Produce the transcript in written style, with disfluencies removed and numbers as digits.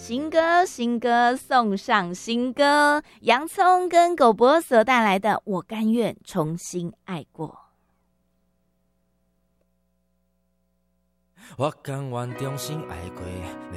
新歌，新歌送上新歌，洋葱跟狗博所带来的《我甘愿重新爱过》。 我甘愿重新爱过，